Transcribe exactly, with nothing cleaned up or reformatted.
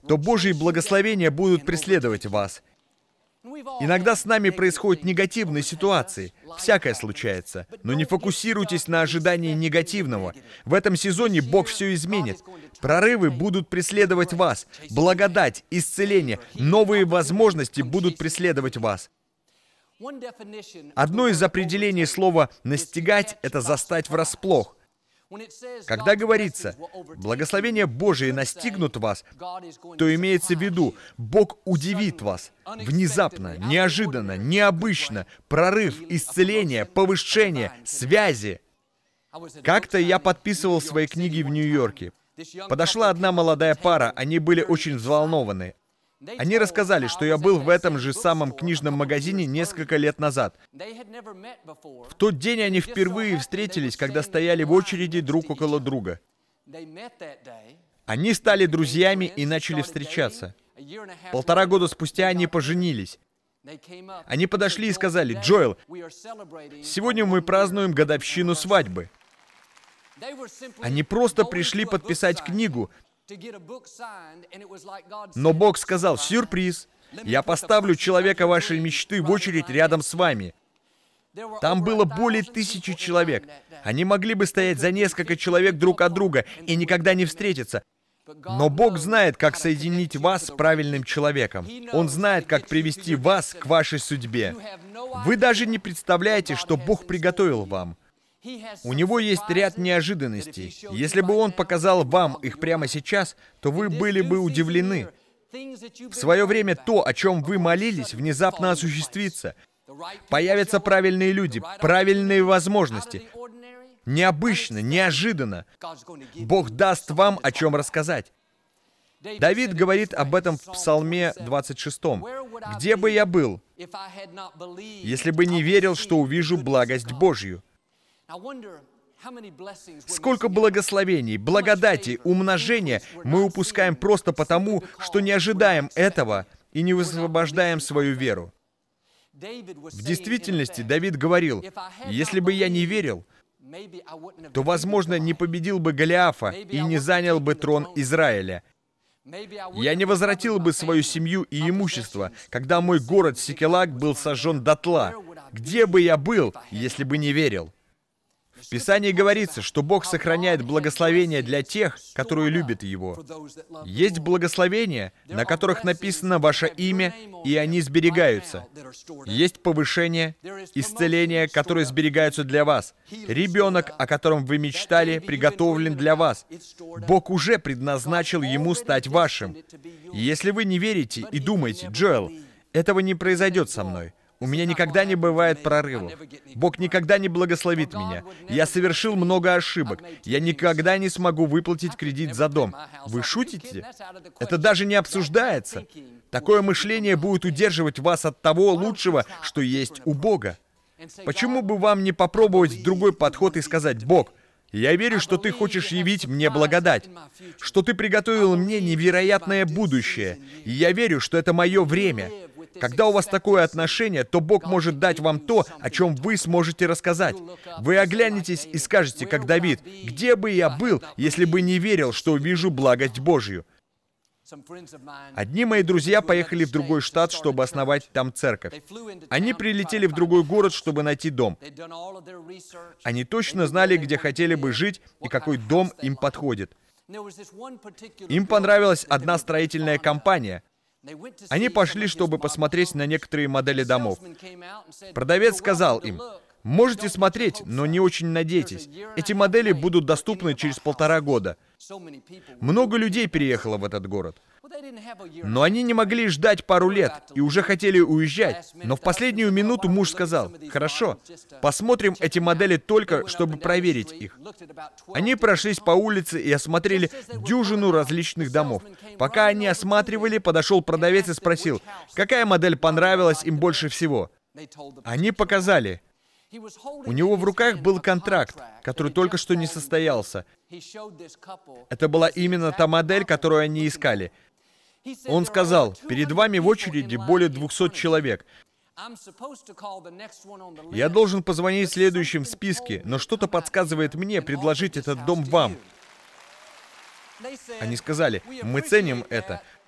то Божьи благословения будут преследовать вас. Иногда с нами происходят негативные ситуации. Всякое случается. Но не фокусируйтесь на ожидании негативного. В этом сезоне Бог все изменит. Прорывы будут преследовать вас. Благодать, исцеление, новые возможности будут преследовать вас. Одно из определений слова «настигать» — это «застать врасплох». Когда говорится «благословения Божии настигнут вас», то имеется в виду «Бог удивит вас». Внезапно, неожиданно, необычно, прорыв, исцеление, повышение, связи. Как-то я подписывал свои книги в Нью-Йорке. Подошла одна молодая пара, они были очень взволнованы. Они рассказали, что я был в этом же самом книжном магазине несколько лет назад. В тот день они впервые встретились, когда стояли в очереди друг около друга. Они стали друзьями и начали встречаться. Полтора года спустя они поженились. Они подошли и сказали: «Джоэл, сегодня мы празднуем годовщину свадьбы». Они просто пришли подписать книгу, но Бог сказал: «Сюрприз! Я поставлю человека вашей мечты в очередь рядом с вами». Там было более тысячи человек. Они могли бы стоять за несколько человек друг от друга и никогда не встретиться. Но Бог знает, как соединить вас с правильным человеком. Он знает, как привести вас к вашей судьбе. Вы даже не представляете, что Бог приготовил вам. У Него есть ряд неожиданностей. Если бы Он показал вам их прямо сейчас, то вы были бы удивлены. В свое время то, о чем вы молились, внезапно осуществится. Появятся правильные люди, правильные возможности. Необычно, неожиданно. Бог даст вам о чем рассказать. Давид говорит об этом в Псалме двадцать шестом. «Где бы я был, если бы не верил, что увижу благость Божью?» Сколько благословений, благодати, умножения мы упускаем просто потому, что не ожидаем этого и не высвобождаем свою веру. В действительности Давид говорил: «Если бы я не верил, то, возможно, не победил бы Голиафа и не занял бы трон Израиля. Я не возвратил бы свою семью и имущество, когда мой город Сикелаг был сожжен дотла. Где бы я был, если бы не верил?» В Писании говорится, что Бог сохраняет благословения для тех, которые любят Его. Есть благословения, на которых написано ваше имя, и они сберегаются. Есть повышение, исцеление, которые сберегаются для вас. Ребенок, о котором вы мечтали, приготовлен для вас. Бог уже предназначил ему стать вашим. Если вы не верите и думаете: «Джоэл, этого не произойдет со мной. У меня никогда не бывает прорывов. Бог никогда не благословит меня. Я совершил много ошибок. Я никогда не смогу выплатить кредит за дом». Вы шутите? Это даже не обсуждается. Такое мышление будет удерживать вас от того лучшего, что есть у Бога. Почему бы вам не попробовать другой подход и сказать: «Бог, я верю, что Ты хочешь явить мне благодать, что Ты приготовил мне невероятное будущее, и я верю, что это мое время». Когда у вас такое отношение, то Бог может дать вам то, о чем вы сможете рассказать. Вы оглянетесь и скажете, как Давид: «Где бы я был, если бы не верил, что увижу благость Божью?» Одни мои друзья поехали в другой штат, чтобы основать там церковь. Они прилетели в другой город, чтобы найти дом. Они точно знали, где хотели бы жить и какой дом им подходит. Им понравилась одна строительная компания. Они пошли, чтобы посмотреть на некоторые модели домов. Продавец сказал им: «Можете смотреть, но не очень надейтесь. Эти модели будут доступны через полтора года». Много людей переехало в этот город. Но они не могли ждать пару лет и уже хотели уезжать. Но в последнюю минуту муж сказал: «Хорошо, посмотрим эти модели только, чтобы проверить их». Они прошлись по улице и осмотрели дюжину различных домов. Пока они осматривали, подошел продавец и спросил, какая модель понравилась им больше всего. Они показали. У него в руках был контракт, который только что не состоялся. Это была именно та модель, которую они искали. Он сказал: «Перед вами в очереди более двухсот человек. Я должен позвонить следующим в списке, но что-то подсказывает мне предложить этот дом вам». Они сказали: «Мы ценим это,